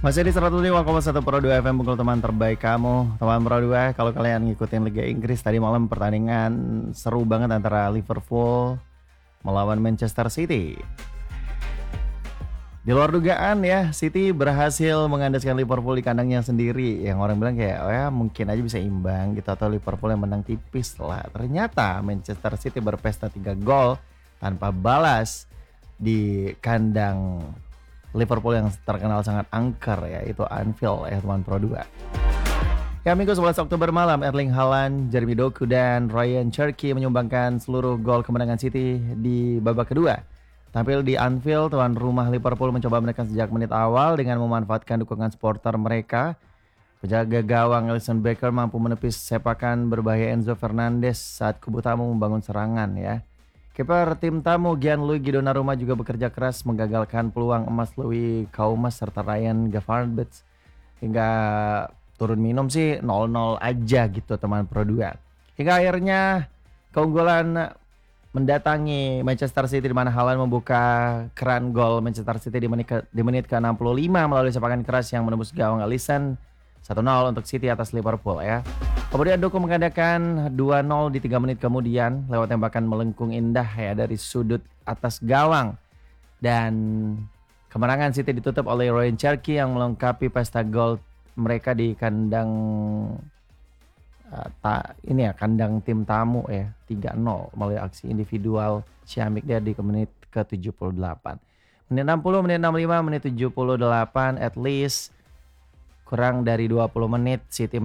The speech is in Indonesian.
Masih di 105,1 Pro 2 FM Bengkulu, teman terbaik kamu. Teman Pro 2, kalau kalian ngikutin Liga Inggris tadi malam pertandingan seru banget antara Liverpool melawan Manchester City. Di luar dugaan ya, City berhasil mengandaskan Liverpool di kandangnya sendiri. Yang orang bilang kayak, oh ya mungkin aja bisa imbang gitu, atau Liverpool yang menang tipis lah. Ternyata Manchester City berpesta 3 gol tanpa balas di kandang Liverpool yang terkenal sangat angker ya, itu Anfield ya teman Pro 2. Ya, Minggu 11 Oktober malam, Erling Haaland, Jeremy Doku, dan Ryan Cherky menyumbangkan seluruh gol kemenangan City di babak kedua. Tampil di Anfield, tuan rumah Liverpool mencoba menekan sejak menit awal dengan memanfaatkan dukungan supporter mereka. Penjaga gawang Alisson Becker mampu menepis sepakan berbahaya Enzo Fernandez saat kubu tamu membangun serangan ya. Kiper tim tamu Gianluigi Donnarumma juga bekerja keras menggagalkan peluang emas Louis Kaumas serta Ryan Gravenberch. Hingga turun minum sih 0-0 aja gitu teman Pro 2. Hingga akhirnya keunggulan mendatangi Manchester City, di mana Haaland membuka keran gol Manchester City di menit ke-65 melalui sepakan keras yang menembus gawang Alisson. 1-0 untuk City atas Liverpool ya. Kemudian Doku mengadakan 2-0 di 3 menit kemudian lewat tembakan melengkung indah ya dari sudut atas gawang. Dan kemenangan City ditutup oleh Ryan Cherky yang melengkapi pesta gol mereka di kandang kandang tim tamu ya, 3-0 melalui aksi individual Ciamik dia di menit ke-78. Menit 60, menit 65, menit 78, at least kurang dari 20 menit City